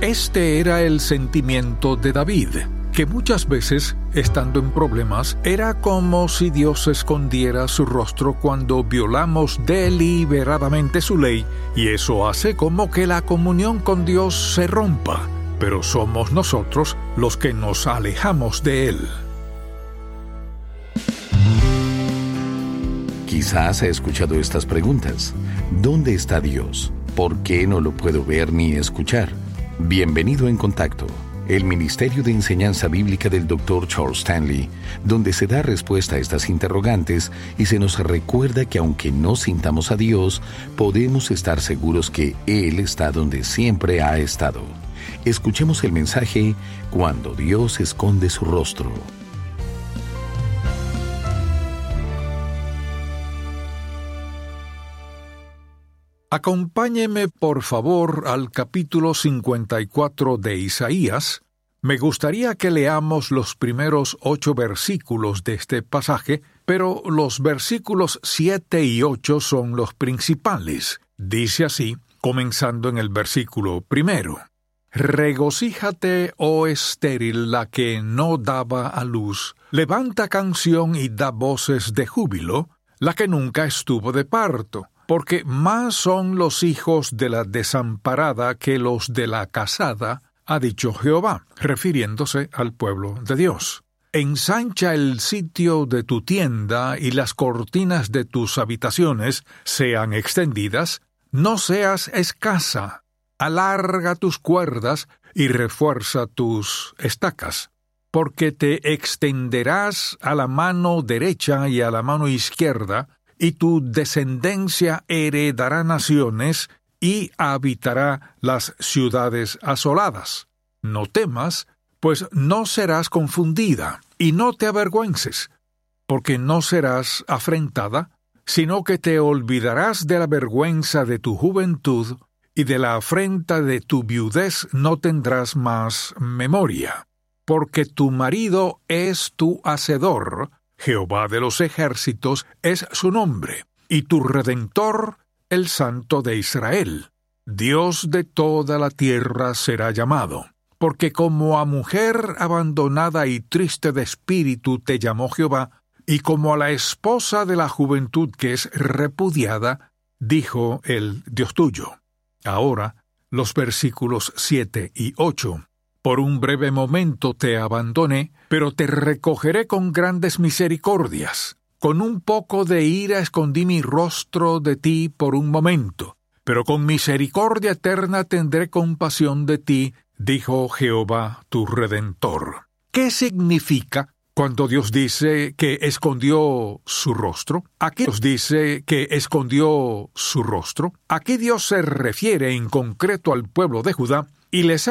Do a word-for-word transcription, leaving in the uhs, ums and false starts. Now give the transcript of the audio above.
Este era el sentimiento de David, que muchas veces, estando en problemas, era como si Dios escondiera su rostro cuando violamos deliberadamente su ley, y eso hace como que la comunión con Dios se rompa, pero somos nosotros los que nos alejamos de Él. Quizás ha escuchado estas preguntas. ¿Dónde está Dios? ¿Por qué no lo puedo ver ni escuchar? Bienvenido En Contacto, el Ministerio de Enseñanza Bíblica del doctor Charles Stanley, donde se da respuesta a estas interrogantes y se nos recuerda que aunque no sintamos a Dios, podemos estar seguros que Él está donde siempre ha estado. Escuchemos el mensaje Cuando Dios esconde su rostro. Acompáñeme por favor al capítulo cincuenta y cuatro de Isaías. Me gustaría que leamos los primeros ocho versículos de este pasaje, pero los versículos siete y ocho son los principales. Dice así, comenzando en el versículo primero: Regocíjate, oh estéril, la que no daba a luz. Levanta canción y da voces de júbilo, la que nunca estuvo de parto. Porque más son los hijos de la desamparada que los de la casada, ha dicho Jehová, refiriéndose al pueblo de Dios. Ensancha el sitio de tu tienda y las cortinas de tus habitaciones sean extendidas, no seas escasa, alarga tus cuerdas y refuerza tus estacas, porque te extenderás a la mano derecha y a la mano izquierda, y tu descendencia heredará naciones y habitará las ciudades asoladas. No temas, pues no serás confundida, y no te avergüences, porque no serás afrentada, sino que te olvidarás de la vergüenza de tu juventud, y de la afrenta de tu viudez no tendrás más memoria. Porque tu marido es tu hacedor, Jehová de los ejércitos es su nombre, y tu Redentor, el Santo de Israel. Dios de toda la tierra será llamado, porque como a mujer abandonada y triste de espíritu te llamó Jehová, y como a la esposa de la juventud que es repudiada, dijo el Dios tuyo. Ahora, los versículos siete y ocho. Por un breve momento te abandoné, pero te recogeré con grandes misericordias. Con un poco de ira escondí mi rostro de ti por un momento, pero con misericordia eterna tendré compasión de ti, dijo Jehová tu Redentor. ¿Qué significa cuando Dios dice que escondió su rostro? Aquí Dios dice que escondió su rostro. Aquí Dios se refiere en concreto al pueblo de Judá y les